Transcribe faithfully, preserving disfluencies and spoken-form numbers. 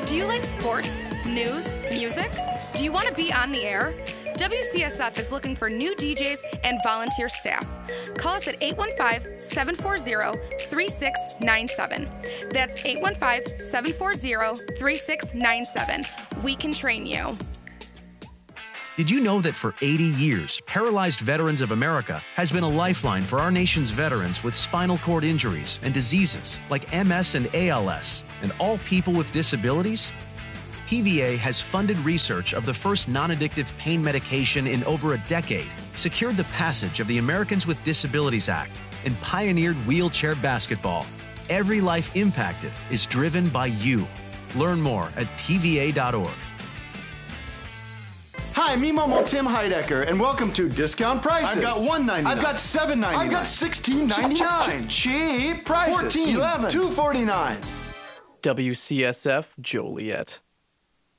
Do you like sports, news, music? Do you want to be on the air? W C S F is looking for new D Js and volunteer staff. Call us at eight one five, seven four zero, three six nine seven. That's eight one five, seven four zero, three six nine seven. We can train you. Did you know that for eighty years, Paralyzed Veterans of America has been a lifeline for our nation's veterans with spinal cord injuries and diseases like M S and A L S, and all people with disabilities? P V A has funded research of the first non-addictive pain medication in over a decade, secured the passage of the Americans with Disabilities Act, and pioneered wheelchair basketball. Every life impacted is driven by you. Learn more at P V A dot org. Hi, me Momo Tim Heidecker, and welcome to Discount Prices. I've got one ninety-nine. I've got seven ninety-nine. I've got sixteen ninety-nine. Cheap prices. fourteen. eleven. two forty-nine. W C S F Joliet.